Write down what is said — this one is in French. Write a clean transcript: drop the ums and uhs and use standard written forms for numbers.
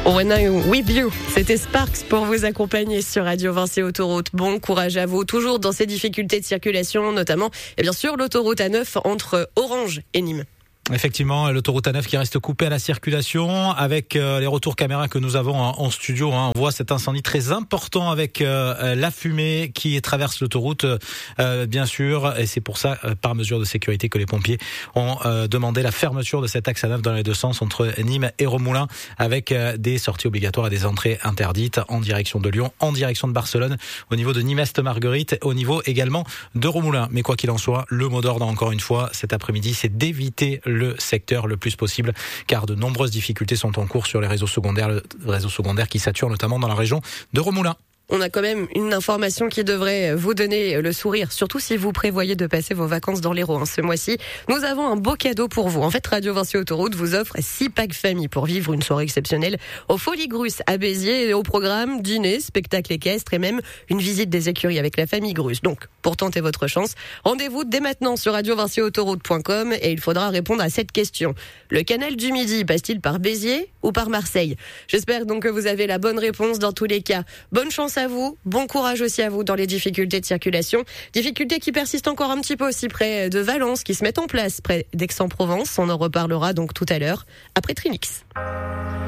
When I'm with you, c'était Sparks pour vous accompagner sur Radio Vinci Autoroute. Bon courage à vous, toujours dans ces difficultés de circulation, notamment, et bien sûr, l'autoroute A9 entre Orange et Nîmes. Effectivement, l'autoroute A9 qui reste coupée à la circulation avec les retours caméra que nous avons en studio. On voit cet incendie très important avec la fumée qui traverse l'autoroute, bien sûr. Et c'est pour ça, par mesure de sécurité, que les pompiers ont demandé la fermeture de cet axe A9 dans les deux sens entre Nîmes et Remoulins, avec des sorties obligatoires et des entrées interdites en direction de Lyon, en direction de Barcelone, au niveau de Nîmes-Est-Marguerite, au niveau également de Remoulins. Mais quoi qu'il en soit, le mot d'ordre, encore une fois, cet après-midi, c'est d'éviter le secteur le plus possible, car de nombreuses difficultés sont en cours sur les réseaux secondaires qui saturent notamment dans la région de Remoulins. On a quand même une information qui devrait vous donner le sourire, surtout si vous prévoyez de passer vos vacances dans l'Hérault ce mois-ci. Nous avons un beau cadeau pour vous. En fait, Radio Vinci Autoroute vous offre 6 packs famille pour vivre une soirée exceptionnelle aux Folies Grus à Béziers. Et au programme, dîner, spectacle équestre et même une visite des écuries avec la famille Grus. Donc, pour tenter votre chance, rendez-vous dès maintenant sur radiovinciautoroute.com et il faudra répondre à cette question. Le canal du Midi passe-t-il par Béziers ou par Marseille? J'espère donc que vous avez la bonne réponse dans tous les cas. Bonne chance à vous, bon courage aussi à vous dans les difficultés de circulation. Difficultés qui persistent encore un petit peu aussi près de Valence, qui se mettent en place près d'Aix-en-Provence. On en reparlera donc tout à l'heure, après Trinix.